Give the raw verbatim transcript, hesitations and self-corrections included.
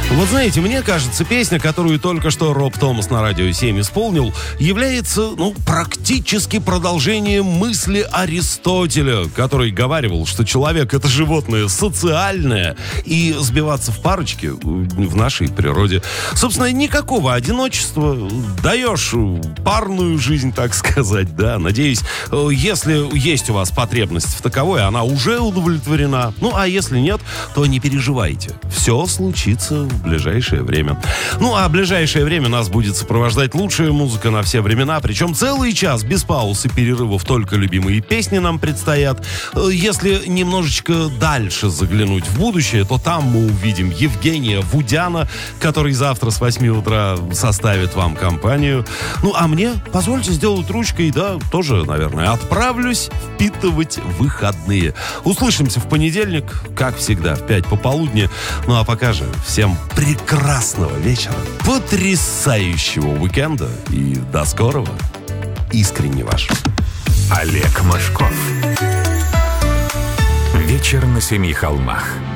Вот знаете, мне кажется, песня, которую только что Роб Томас на Радио семь исполнил, является, ну, практически продолжением мысли Аристотеля, который говаривал, что человек — это животное социальное, и сбиваться в парочки в нашей природе. Собственно, никакого одиночества. Даешь парную жизнь, так сказать, да. Надеюсь, если есть у вас потребность в таковой, она уже удовлетворена. Ну, а если нет, то не переживайте. Все случится в ближайшее время. Ну, а в ближайшее время нас будет сопровождать лучшая музыка на все времена, причем целый час без пауз и перерывов, только любимые песни нам предстоят. Если немножечко дальше заглянуть в будущее, то там мы увидим Евгения Вудяна, который завтра с восьми утра составит вам компанию. Ну, а мне, позвольте сделать ручкой, да, тоже, наверное, отправлюсь впитывать выходные. Услышимся в понедельник, как всегда, в пять пополудни. Ну, а пока же всем прекрасного вечера, потрясающего уикенда и до скорого. Искренне ваш Олег Мошков. Вечер на семи холмах.